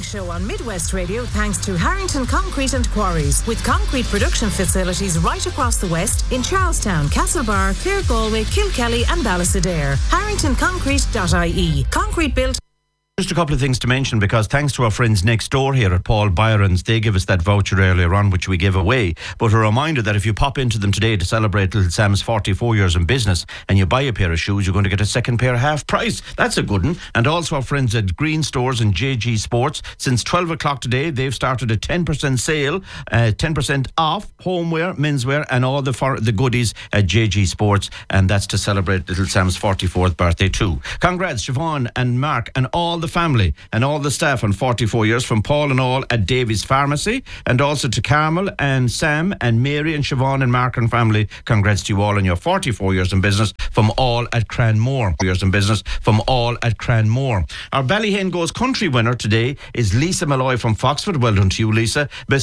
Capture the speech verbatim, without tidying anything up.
show on Midwest Radio thanks to Harrington Concrete and Quarries, with concrete production facilities right across the West in Charlestown, Castlebar, Clare Galway, Kilkelly and Ballysadare. harrington concrete dot I E. Concrete built. Just a couple of things to mention, because thanks to our friends next door here at Paul Byron's, they give us that voucher earlier on which we give away. But a reminder that if you pop into them today to celebrate Little Sam's forty-four years in business and you buy a pair of shoes, you're going to get a second pair half price. That's a good one. And also our friends at Green Stores and J G Sports, since twelve o'clock today they've started a ten percent sale, uh, ten percent off homeware, menswear and all the for- the goodies at J G Sports, and that's to celebrate Little Sam's forty-fourth birthday too. Congrats Siobhan and Mark and all the family and all the staff on forty-four years from Paul and all at Davies Pharmacy, and also to Carmel and Sam and Mary and Siobhan and Mark and family. Congrats to you all on your forty-four years in business from all at Cranmore. Years in business from all at Cranmore. Our Ballyhane Goes Country winner today is Lisa Malloy from Foxford. Well done to you, Lisa. Best